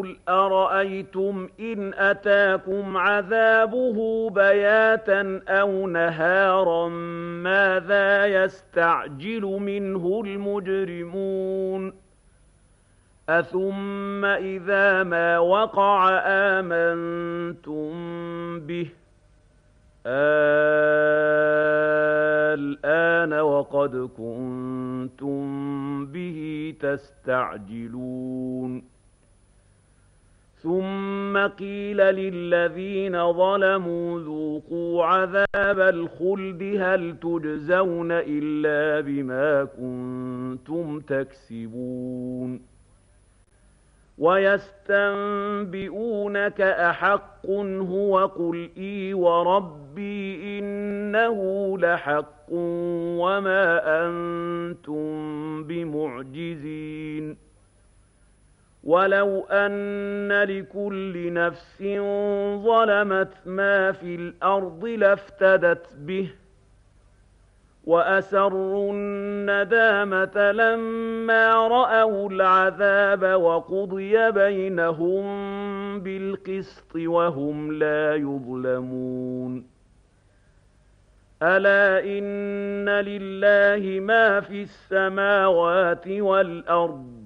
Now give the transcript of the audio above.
قُلْ أَرَأَيْتُمْ إِنْ أَتَاكُمْ عَذَابُهُ بَيَاتًا أَوْ نَهَارًا مَاذَا يَسْتَعْجِلُ مِنْهُ الْمُجْرِمُونَ أَثُمَّ إِذَا مَا وَقَعَ آمَنتُم بِهِ الْآنَ وَقَدْ كُنتُم بِهِ تَسْتَعْجِلُونَ ثُمَّ قِيلَ لِلَّذِينَ ظَلَمُوا ذُوقُوا عَذَابَ الْخُلْدِ هَلْ تُجْزَوْنَ إِلَّا بِمَا كُنتُمْ تَكْسِبُونَ وَيَسْتَنبِئُونَكَ أَحَقٌّ هُوَ قُلْ إِي وَرَبِّي إِنَّهُ لَحَقٌّ وَمَا أَنتُم بِمُعْجِزِينَ وَلَوْ أَنَّ لِكُلِّ نَفْسٍ ظَلَمَتْ مَا فِي الْأَرْضِ لَافْتَدَتْ بِهِ وَأَسَرُّوا النَّدَامَةَ لَمَّا رَأَوُا الْعَذَابَ وَقُضِيَ بَيْنَهُم بِالْقِسْطِ وَهُمْ لَا يُظْلَمُونَ أَلَا إِنَّ لِلَّهِ مَا فِي السَّمَاوَاتِ وَالْأَرْضِ